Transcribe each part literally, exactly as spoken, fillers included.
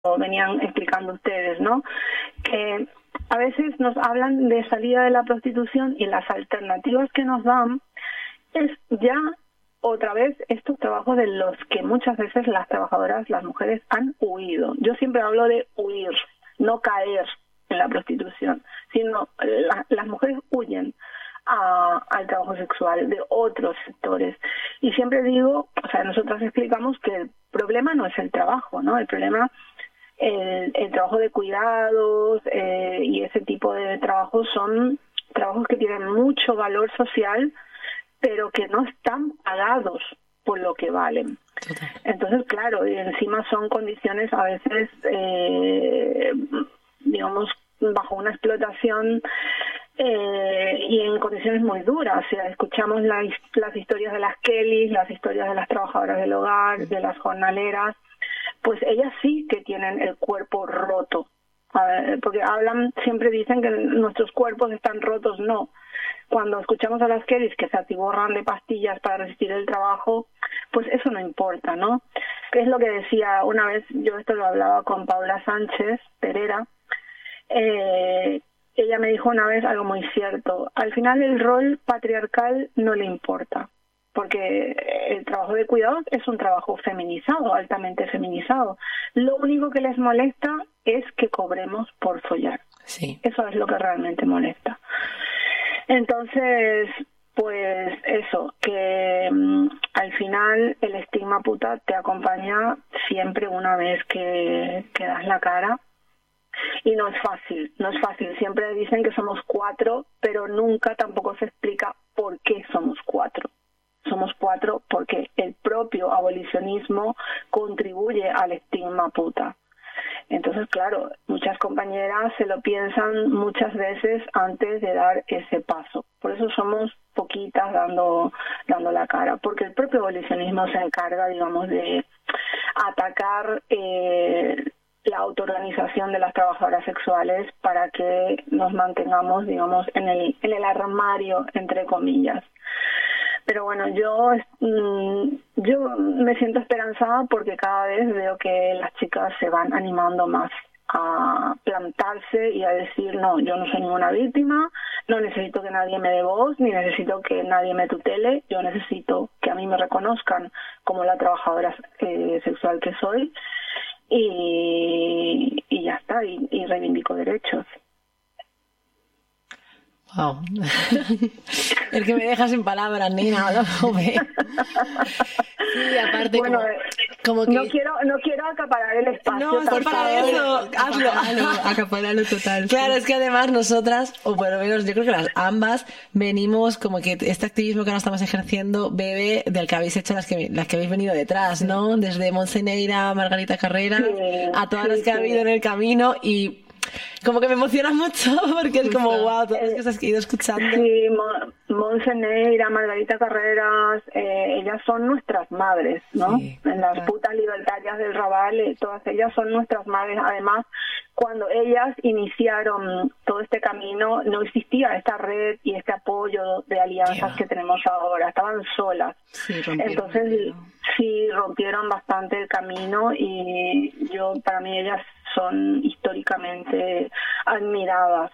venían explicando ustedes, ¿no? Que a veces nos hablan de salida de la prostitución y las alternativas que nos dan es ya otra vez estos trabajos de los que muchas veces las trabajadoras, las mujeres han huido. Yo siempre hablo de huir, no caer en la prostitución, sino la, las mujeres huyen a, al trabajo sexual de otros sectores. Y siempre digo, o sea, nosotras explicamos que el problema no es el trabajo, ¿no? El problema, el, el trabajo de cuidados eh, y ese tipo de trabajos son trabajos que tienen mucho valor social, pero que no están pagados por lo que valen. Total. Entonces, claro, y encima son condiciones a veces, eh, digamos, bajo una explotación eh, y en condiciones muy duras. O sea, escuchamos la, las historias de las Kellys, las historias de las trabajadoras del hogar, de las jornaleras, pues ellas sí que tienen el cuerpo roto. A ver, porque hablan, siempre dicen que nuestros cuerpos están rotos, no. Cuando escuchamos a las Kellys que se atiborran de pastillas para resistir el trabajo, pues eso no importa, ¿no? Es lo que decía una vez, yo esto lo hablaba con Paula Sánchez Pereira, eh, ella me dijo una vez algo muy cierto, al final el rol patriarcal no le importa, porque el trabajo de cuidados es un trabajo feminizado, altamente feminizado. Lo único que les molesta es que cobremos por follar. Sí. Eso es lo que realmente molesta. Entonces, pues eso, que um, al final el estigma puta te acompaña siempre una vez que, que das la cara. Y no es fácil, no es fácil. Siempre dicen que somos cuatro, pero nunca tampoco se explica por qué somos cuatro. Somos cuatro porque el propio abolicionismo contribuye al estigma puta. Entonces, claro, muchas compañeras se lo piensan muchas veces antes de dar ese paso. Por eso somos poquitas dando dando la cara, porque el propio abolicionismo se encarga, digamos, de atacar eh, la autoorganización de las trabajadoras sexuales para que nos mantengamos, digamos, en el en el armario, entre comillas. Pero bueno, yo yo me siento esperanzada porque cada vez veo que las chicas se van animando más a plantarse y a decir, no, yo no soy ninguna víctima, no necesito que nadie me dé voz, ni necesito que nadie me tutele, yo necesito que a mí me reconozcan como la trabajadora eh, sexual que soy y, y ya está, y, y reivindico derechos. Wow. El que me deja sin palabras, Nina, ¿no? Sí, aparte bueno, como, como que... no quiero no quiero acaparar el espacio. No, por para eso, hazlo, hazlo, acaparalo total. Claro, es que además nosotras, o por lo menos yo creo que las ambas, venimos como que este activismo que ahora estamos ejerciendo bebe del que habéis hecho las que las que habéis venido detrás, ¿no? Desde Montse Neira, Margarita Carreras, sí, a todas sí, las que sí. ha habido en el camino y... Como que me emociona mucho porque es como wow, todas las cosas que he ido escuchando. Sí, Montse Neira, Margarita Carreras, eh, ellas son nuestras madres, ¿no? Sí, en las claro. putas libertarias del Raval, eh, todas ellas son nuestras madres. Además, cuando ellas iniciaron todo este camino, no existía esta red y este apoyo de alianzas que tenemos ahora. Estaban solas. Sí, Entonces, sí, rompieron bastante el camino y yo, para mí, ellas son históricamente admiradas.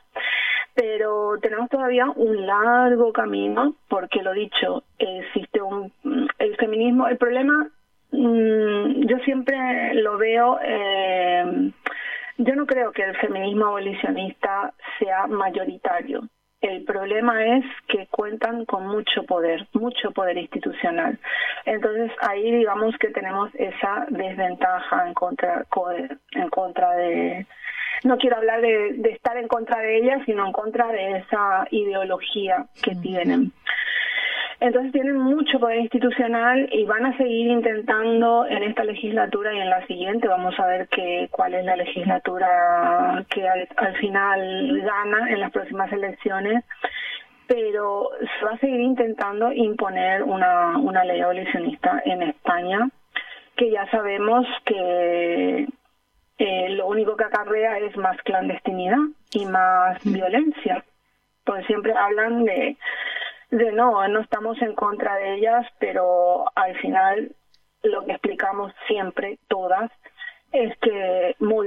Pero tenemos todavía un largo camino, porque lo dicho, existe un el feminismo, el problema, mmm, yo siempre lo veo, eh, yo no creo que el feminismo abolicionista sea mayoritario. El problema es que cuentan con mucho poder, mucho poder institucional. Entonces ahí digamos que tenemos esa desventaja en contra, en contra de... No quiero hablar de, de estar en contra de ellas, sino en contra de esa ideología que mm. tienen. Entonces tienen mucho poder institucional y van a seguir intentando en esta legislatura y en la siguiente. Vamos a ver que, cuál es la legislatura que al, al final gana en las próximas elecciones. Pero se va a seguir intentando imponer una, una ley abolicionista en España, que ya sabemos que eh, lo único que acarrea es más clandestinidad y más mm. violencia. Porque siempre hablan de... de no, no estamos en contra de ellas, pero al final lo que explicamos siempre, todas, es que muy